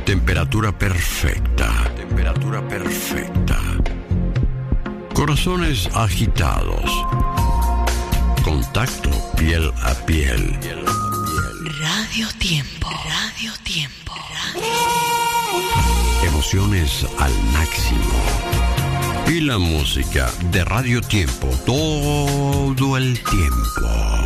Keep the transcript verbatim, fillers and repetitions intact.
Temperatura perfecta. Temperatura perfecta. Corazones agitados. Contacto piel a piel. Radio Tiempo. Radio Tiempo. Radio... Emociones al máximo. Y la música de Radio Tiempo todo el tiempo.